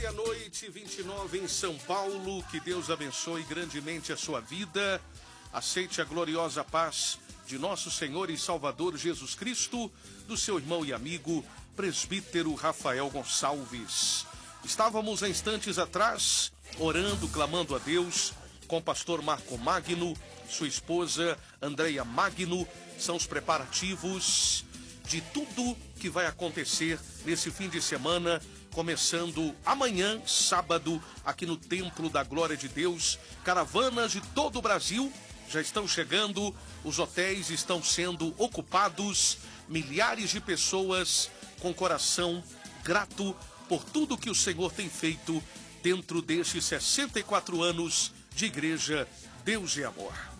Meia-noite 29 em São Paulo. Que Deus abençoe grandemente a sua vida. Aceite a gloriosa paz de nosso Senhor e Salvador Jesus Cristo, do seu irmão e amigo, presbítero Rafael Gonçalves. Estávamos há instantes atrás, orando, clamando a Deus, com o pastor Marco Magno, sua esposa Andréia Magno. São os preparativos de tudo que vai acontecer nesse fim de semana, começando amanhã, sábado, aqui no Templo da Glória de Deus. Caravanas de todo o Brasil já estão chegando, os hotéis estão sendo ocupados, milhares de pessoas com coração grato por tudo que o Senhor tem feito dentro destes 64 anos de Igreja Deus e Amor.